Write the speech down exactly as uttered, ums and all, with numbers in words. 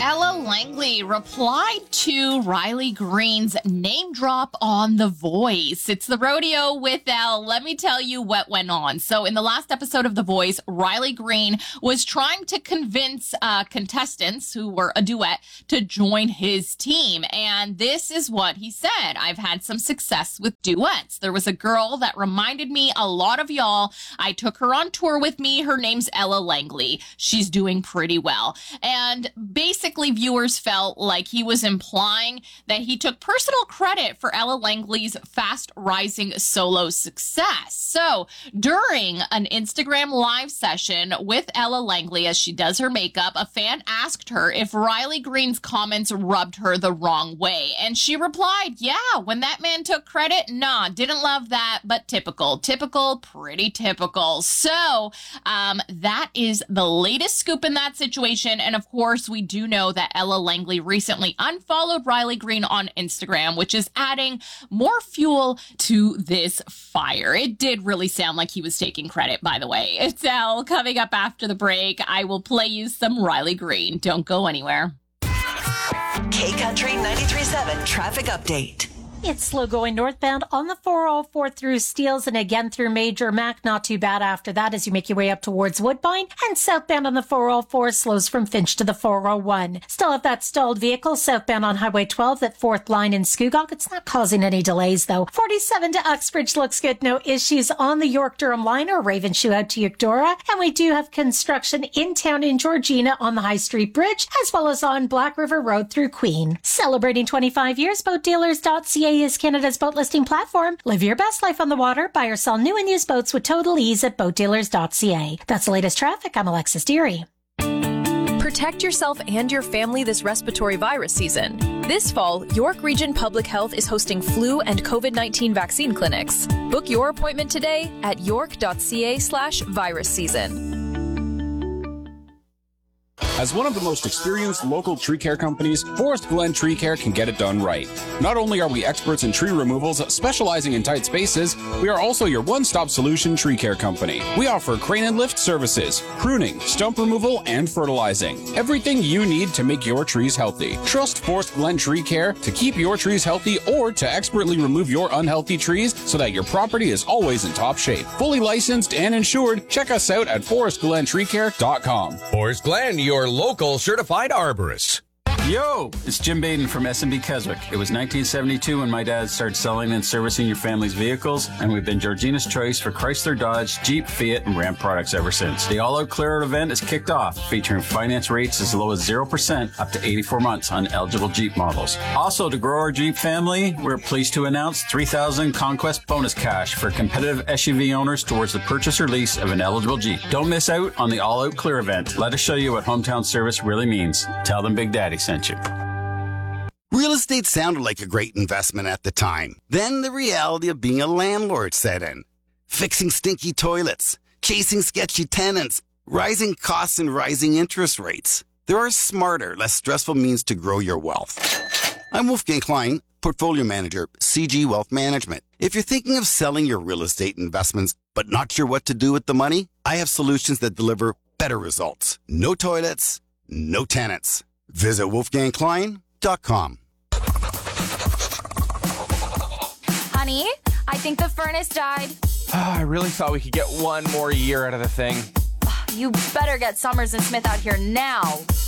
Ella Langley replied to Riley Green's name drop on The Voice. It's the rodeo with Elle. Let me tell you what went on. So in the last episode of The Voice, Riley Green was trying to convince uh, contestants who were a duet to join his team. And this is what he said. I've had some success with duets. There was a girl that reminded me a lot of y'all. I took her on tour with me. Her name's Ella Langley. She's doing pretty well. And basically, Basically, viewers felt like he was implying that he took personal credit for Ella Langley's fast rising solo success. So during an Instagram live session with Ella Langley as she does her makeup, a fan asked her if Riley Green's comments rubbed her the wrong way. And she replied, yeah, when that man took credit, nah, didn't love that, but typical, typical, pretty typical. So um, that is the latest scoop in that situation. And of course, we do know that Ella Langley recently unfollowed Riley Green on Instagram, which is adding more fuel to this fire. It did really sound like he was taking credit, by the way. It's Elle. Coming up after the break, I will play you some Riley Green. Don't go anywhere. K Country ninety-three point seven traffic update. It's slow going northbound on the four oh four through Steeles and again through Major Mac. Not too bad after that as you make your way up towards Woodbine. And southbound on the four oh four slows from Finch to the four oh one. Still have that stalled vehicle southbound on Highway twelve, that fourth line in Scugog. It's not causing any delays though. forty-seven to Uxbridge looks good. No issues on the York-Durham line or Ravenshoe out to Eudora. And we do have construction in town in Georgina on the High Street Bridge as well as on Black River Road through Queen. Celebrating twenty-five years, boat dealers dot c a is Canada's boat listing platform. Live your best life on the water. Buy or sell new and used boats with total ease at boat dealers dot c a. That's the latest traffic. I'm Alexis Deary. Protect yourself and your family this respiratory virus season. This fall, York Region Public Health is hosting flu and COVID nineteen vaccine clinics. Book your appointment today at york dot c a slash virus season. As one of the most experienced local tree care companies, Forest Glen Tree Care can get it done right. Not only are we experts in tree removals specializing in tight spaces, we are also your one-stop solution tree care company. We offer crane and lift services, pruning, stump removal, and fertilizing. Everything you need to make your trees healthy. Trust Forest Glen Tree Care to keep your trees healthy or to expertly remove your unhealthy trees so that your property is always in top shape. Fully licensed and insured, check us out at forest glen tree care dot com. Forest Glen, your local certified arborist. Yo, it's Jim Baden from S and B Keswick. It was nineteen seventy-two when my dad started selling and servicing your family's vehicles, and we've been Georgina's choice for Chrysler, Dodge, Jeep, Fiat, and Ram products ever since. The all-out clear-out event is kicked off, featuring finance rates as low as zero percent up to eighty-four months on eligible Jeep models. Also, to grow our Jeep family, we're pleased to announce three thousand Conquest bonus cash for competitive S U V owners towards the purchase or lease of an eligible Jeep. Don't miss out on the all-out clear event. Let us show you what hometown service really means. Tell them Big Daddy sent you. Real estate sounded like a great investment at the time. Then the reality of being a landlord set in. Fixing stinky toilets, chasing sketchy tenants, rising costs and rising interest rates. There are smarter, less stressful means to grow your wealth. I'm Wolfgang Klein, Portfolio Manager, C G Wealth Management. If you're thinking of selling your real estate investments but not sure what to do with the money, I have solutions that deliver better results. No toilets, no tenants. Visit wolfgang klein dot com. Honey, I think the furnace died. I really thought we could get one more year out of the thing. You better get Summers and Smith out here now.